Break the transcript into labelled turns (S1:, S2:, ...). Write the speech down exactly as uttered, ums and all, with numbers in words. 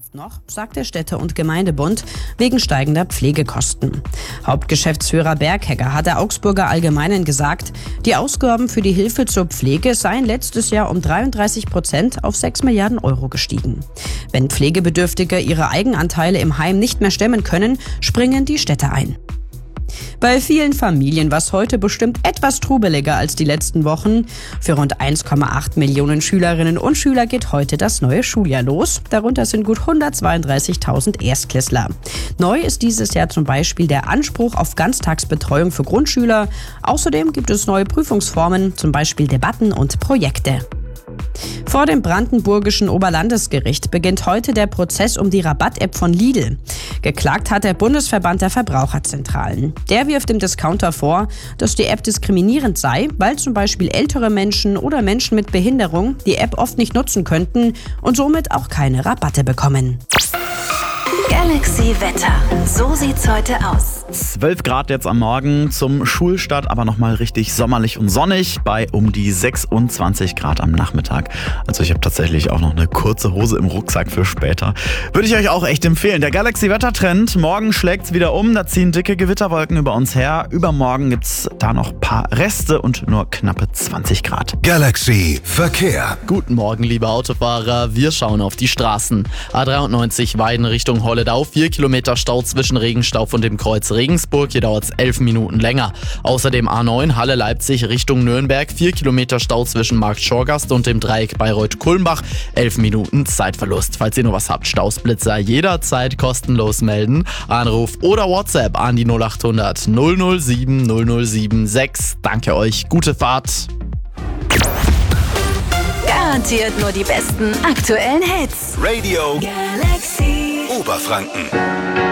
S1: Zukunft noch, sagt der Städte- und Gemeindebund, wegen steigender Pflegekosten. Hauptgeschäftsführer Berghegger hat der Augsburger Allgemeinen gesagt, die Ausgaben für die Hilfe zur Pflege seien letztes Jahr um dreiunddreißig Prozent auf sechs Milliarden Euro gestiegen. Wenn Pflegebedürftige ihre Eigenanteile im Heim nicht mehr stemmen können, springen die Städte ein. Bei vielen Familien war es heute bestimmt etwas trubeliger als die letzten Wochen. Für rund eins Komma acht Millionen Schülerinnen und Schüler geht heute das neue Schuljahr los. Darunter sind gut hundertzweiunddreißigtausend Erstklässler. Neu ist dieses Jahr zum Beispiel der Anspruch auf Ganztagsbetreuung für Grundschüler. Außerdem gibt es neue Prüfungsformen, zum Beispiel Debatten und Projekte. Vor dem brandenburgischen Oberlandesgericht beginnt heute der Prozess um die Rabatt-App von Lidl. Geklagt hat der Bundesverband der Verbraucherzentralen. Der wirft dem Discounter vor, dass die App diskriminierend sei, weil zum Beispiel ältere Menschen oder Menschen mit Behinderung die App oft nicht nutzen könnten und somit auch keine Rabatte bekommen.
S2: Galaxy Wetter. So sieht's heute aus.
S3: zwölf Grad jetzt am Morgen zum Schulstart, aber nochmal richtig sommerlich und sonnig bei um die sechsundzwanzig Grad am Nachmittag. Also ich habe tatsächlich auch noch eine kurze Hose im Rucksack für später. Würde ich euch auch echt empfehlen. Der Galaxy-Wetter-Trend. Morgen schlägt's wieder um. Da ziehen dicke Gewitterwolken über uns her. Übermorgen gibt's da noch ein paar Reste und nur knappe zwanzig Grad.
S4: Galaxy Verkehr.
S5: Guten Morgen, liebe Autofahrer. Wir schauen auf die Straßen. A dreiundneunzig Weiden Richtung Holledau. vier Kilometer Stau zwischen Regenstauf und dem Kreuz Regensburg. Hier dauert es elf Minuten länger. Außerdem A neun Halle-Leipzig Richtung Nürnberg. vier Kilometer Stau zwischen Markt Schorgast und dem Dreieck Bayreuth-Kulmbach. elf Minuten Zeitverlust. Falls ihr noch was habt, Stausblitzer jederzeit kostenlos melden. Anruf oder WhatsApp an die null acht hundert null null sieben null null sieben sechs. Danke euch. Gute Fahrt.
S2: Garantiert nur die besten aktuellen Hits.
S4: Radio
S2: Galaxy
S4: Oberfranken.